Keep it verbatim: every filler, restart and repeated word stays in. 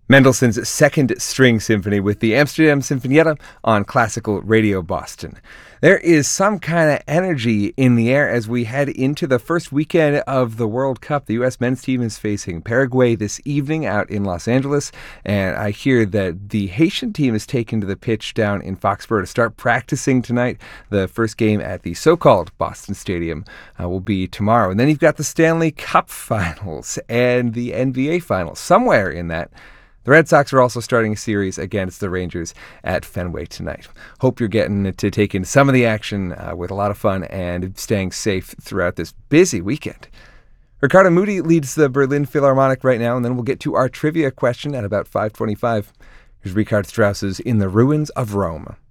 Mendelssohn's Second String Symphony with the Amsterdam Sinfonietta on Classical Radio Boston. There is some kind of energy in the air as we head into the first weekend of the World Cup. The U S men's team is facing Paraguay this evening out in Los Angeles, and I hear that the Haitian team is taken to the pitch down in Foxborough to start practicing tonight. The first game at the so-called Boston Stadium uh, will be tomorrow. And then you've got the Stanley Cup Finals and the N B A Finals. Somewhere in that, the Red Sox are also starting a series against the Rangers at Fenway tonight. Hope you're getting to take in some of the action uh, with a lot of fun and staying safe throughout this busy weekend. Ricardo Moody leads the Berlin Philharmonic right now, and then we'll get to our trivia question at about five twenty-five. Here's Richard Strauss's In the Ruins of Rome.